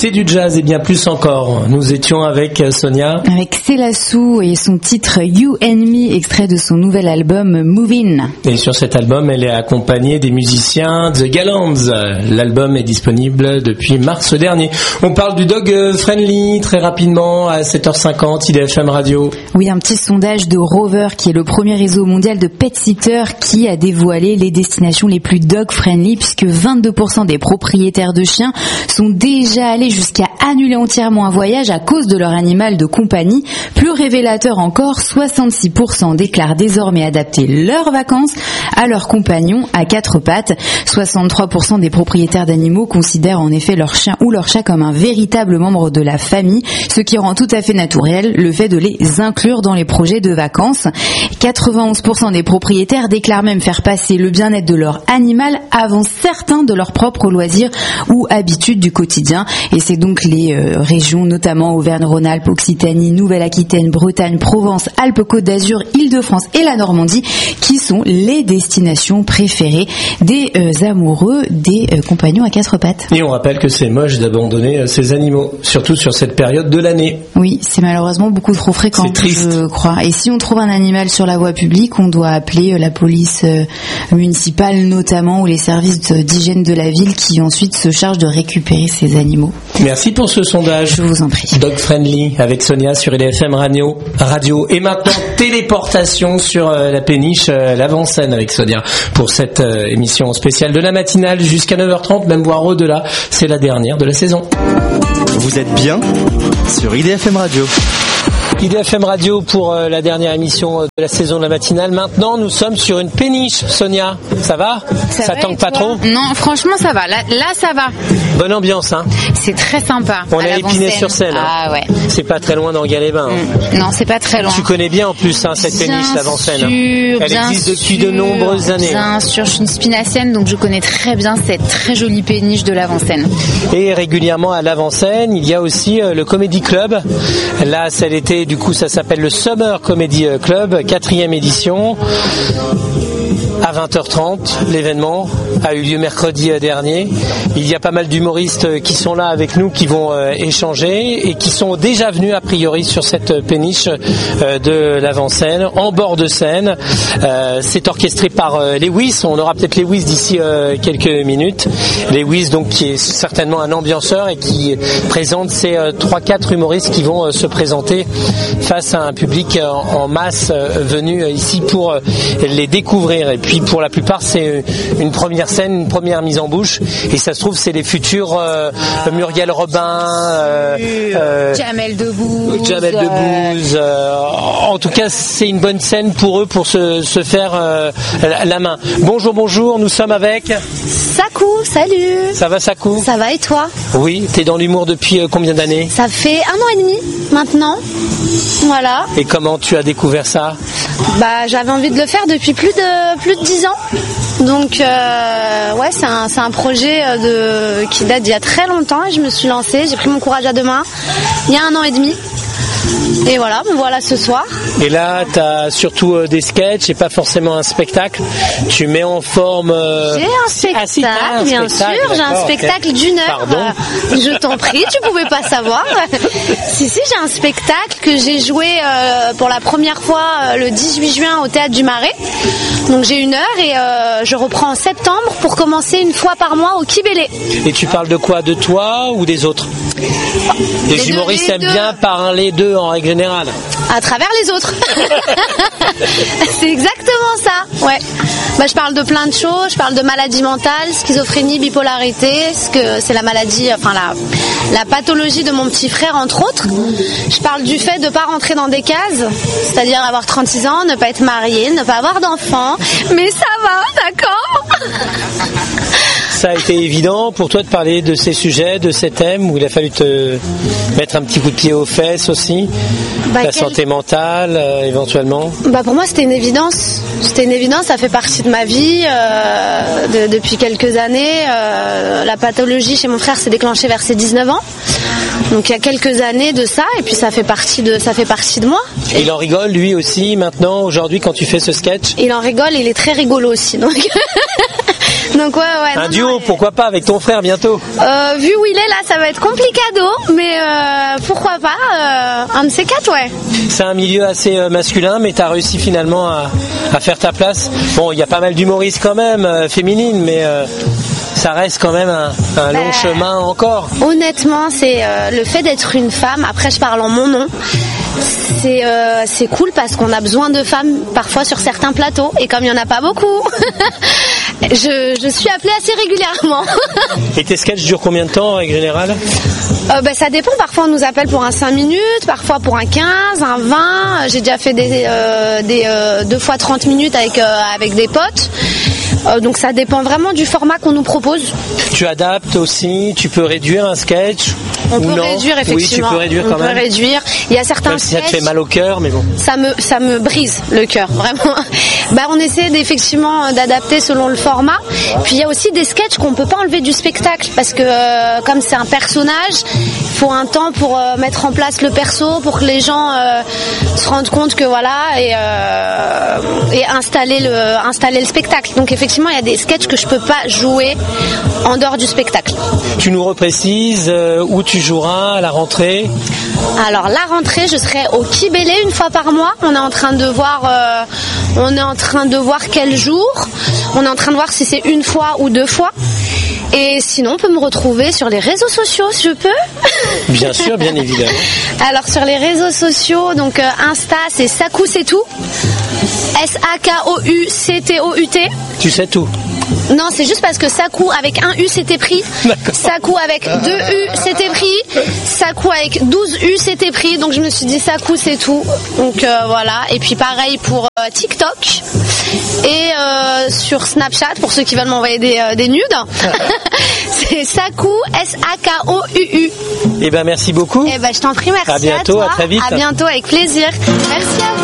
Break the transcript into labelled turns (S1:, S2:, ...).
S1: c'est du jazz et bien plus encore. Nous étions avec Sonia.
S2: Avec Selassou et son titre You and Me, extrait de son nouvel album Movin'.
S1: Et sur cet album, elle est accompagnée des musiciens The Gallants. L'album est disponible depuis mars dernier. On parle du Dog Friendly très rapidement à 7h50, IDFM Radio.
S2: Oui, un petit sondage de Rover, qui est le premier réseau mondial de pet-sitters, qui a dévoilé les destinations les plus dog-friendly, puisque 22% des propriétaires de chiens sont déjà allés jusqu'à annuler entièrement un voyage à cause de leur animal de compagnie. Plus révélateur encore, 66% déclarent désormais adapter leurs vacances à leurs compagnons à quatre pattes. 63% des propriétaires d'animaux considèrent en effet leur chien ou leur chat comme un véritable membre de la famille, ce qui rend tout à fait naturel le fait de les inclure dans les projets de vacances. 91% des propriétaires déclarent même faire passer le bien-être de leur animal avant certains de leurs propres loisirs ou habitudes du quotidien. Et c'est donc les régions, notamment Auvergne-Rhône-Alpes, Occitanie, Nouvelle-Aquitaine, Bretagne, Provence, Alpes-Côte d'Azur, Île-de-France et la Normandie, qui sont les destinations préférées des amoureux des compagnons à quatre pattes.
S1: Et on rappelle que c'est moche d'abandonner ces animaux, surtout sur cette période de l'année.
S2: Oui, c'est malheureusement beaucoup trop fréquent,
S1: c'est triste,
S2: je crois. Et si on trouve un animal sur la voie publique, on doit appeler la police municipale notamment, ou les services d'hygiène de la ville, qui ensuite se chargent de récupérer ces animaux.
S1: Merci pour ce sondage.
S2: Je vous en prie.
S1: Dog Friendly avec Sonia sur IDFM Radio. Et maintenant, téléportation sur la péniche l'Avant-Seine avec Sonia pour cette émission spéciale de la matinale jusqu'à 9h30, même voire au-delà. C'est la dernière de la saison.
S3: Vous êtes bien sur IDFM Radio.
S1: IDFM Radio pour la dernière émission de la saison de la matinale. Maintenant, nous sommes sur une péniche. Sonia, ça va ? Ça tangue pas trop ?
S4: Non, franchement, ça va. Là, ça va.
S1: Bonne ambiance, hein ?
S4: C'est très sympa.
S1: On est à Épinay-sur-Seine.
S4: Ah ouais.
S1: C'est pas très loin d'Anguin-les-Bains.
S4: Non, c'est pas très loin.
S1: Tu connais bien en plus cette péniche, l'Avant-Seine. Elle existe depuis de nombreuses années.
S4: Bien sûr, je suis une spinacienne, donc je connais très bien cette très jolie péniche de l'Avant-Seine.
S1: Et régulièrement à l'Avant-Seine, il y a aussi le Comedy Club. Là, c'est l'été. Du coup, ça s'appelle le Summer Comedy Club, 4e édition. À 20h30, l'événement a eu lieu mercredi dernier. Il y a pas mal d'humoristes qui sont là avec nous, qui vont échanger et qui sont déjà venus a priori sur cette péniche de l'Avant-Seine, en bord de Seine. C'est orchestré par Lewis. On aura peut-être Lewis d'ici quelques minutes. Lewis, donc, qui est certainement un ambianceur et qui présente ces 3-4 humoristes qui vont se présenter face à un public en masse venu ici pour les découvrir. Et puis pour la plupart, c'est une première scène, une première mise en bouche, et ça se trouve c'est les futurs Muriel Robin,
S4: Jamel Debbouze.
S1: En tout cas, c'est une bonne scène pour eux pour se faire la main. Bonjour, nous sommes avec
S5: Sakou, salut.
S1: Ça va, Sakou ?
S5: Ça va, et toi ?
S1: Oui, t'es dans l'humour depuis combien d'années ?
S5: Ça fait 1 an et demi maintenant. Voilà.
S1: Et comment tu as découvert ça ?
S5: J'avais envie de le faire depuis plus de 10 ans. Donc ouais, c'est un projet qui date d'il y a très longtemps, et je me suis lancée, j'ai pris mon courage à deux mains il y a 1 an et demi. Et voilà, me voilà ce soir.
S1: Et là, tu as surtout des sketchs et pas forcément un spectacle. Tu mets en forme...
S5: J'ai un spectacle, bien sûr. J'ai un spectacle d'1 heure.
S1: Pardon.
S5: Je t'en prie, tu pouvais pas savoir. Si, j'ai un spectacle que j'ai joué pour la première fois le 18 juin au Théâtre du Marais. Donc j'ai 1 heure et je reprends en septembre pour commencer 1 fois par mois au Kibélé.
S1: Et tu parles de quoi ? De toi ou des autres ? Les humoristes aiment bien parler d'eux en règle générale.
S5: À travers les autres. C'est exactement ça, ouais. Je parle de plein de choses, je parle de maladies mentales, schizophrénie, bipolarité, ce que c'est la maladie, enfin la pathologie de mon petit frère entre autres. Je parle du fait de ne pas rentrer dans des cases, c'est-à-dire avoir 36 ans, ne pas être marié, ne pas avoir d'enfants. Mais ça va, d'accord ?
S1: Ça a été évident pour toi de parler de ces sujets, de ces thèmes, où il a fallu te mettre un petit coup de pied aux fesses aussi, la santé mentale éventuellement.
S5: Pour moi c'était une évidence. Ça fait partie de ma vie depuis quelques années. La pathologie chez mon frère s'est déclenchée vers ses 19 ans. Donc il y a quelques années de ça, et puis ça fait partie de moi.
S1: Et il en rigole lui aussi maintenant, aujourd'hui, quand tu fais ce sketch ?
S5: Il en rigole, il est très rigolo aussi. Donc Donc ouais.
S1: Un duo, pourquoi pas, avec ton frère bientôt.
S5: Vu où il est là, ça va être complicado, mais pourquoi pas, un de ces quatre, ouais.
S1: C'est un milieu assez masculin, mais tu as réussi finalement à faire ta place. Bon, il y a pas mal d'humoristes quand même, féminines, mais ça reste quand même un long chemin encore.
S5: Honnêtement, c'est le fait d'être une femme, après je parle en mon nom, c'est cool parce qu'on a besoin de femmes parfois sur certains plateaux, et comme il n'y en a pas beaucoup, je suis appelée assez régulièrement.
S1: Et tes sketchs durent combien de temps en règle générale?
S5: Ça dépend, parfois on nous appelle pour un 5 minutes, parfois pour un 15, un 20, j'ai déjà fait des 2 fois 30 minutes avec des potes. Donc ça dépend vraiment du format qu'on nous propose.
S1: Tu adaptes aussi, tu peux réduire un sketch?
S5: On peut réduire, effectivement.
S1: Oui, tu peux réduire quand même.
S5: On peut réduire. Il y a certains
S1: même si
S5: sketchs,
S1: ça te fait mal au cœur, mais bon.
S5: Ça me brise le cœur, vraiment. On essaie effectivement d'adapter selon le format. Puis il y a aussi des sketchs qu'on peut pas enlever du spectacle parce que comme c'est un personnage, il faut un temps pour mettre en place le perso, pour que les gens se rendent compte que voilà, et installer le spectacle. Donc effectivement, il y a des sketchs que je peux pas jouer en dehors du spectacle.
S1: Tu nous reprécises où tu joueras à la rentrée?
S5: Alors la rentrée, je serai au Kibélé une fois par mois. On est en train de voir quel jour. On est en train de voir si c'est une fois ou 2 fois. Et sinon, on peut me retrouver sur les réseaux sociaux, si je peux.
S1: Bien sûr, bien évidemment.
S5: Alors sur les réseaux sociaux, donc Insta, c'est Sakou c'est tout. SAKOUCTOUT.
S1: Tu sais tout.
S5: Non, c'est juste parce que Sakou avec un U c'était pris. Sakou avec 2 U c'était pris. Sakou avec 12 U c'était pris. Donc je me suis dit Sakou c'est tout. Donc voilà. Et puis pareil pour TikTok et sur Snapchat pour ceux qui veulent m'envoyer des nudes. C'est Sakou SAKOUU.
S1: Eh ben merci beaucoup.
S5: Eh ben je t'en prie, merci
S1: à bientôt,
S5: à toi.
S1: À très vite.
S5: À bientôt, avec plaisir. Merci à vous.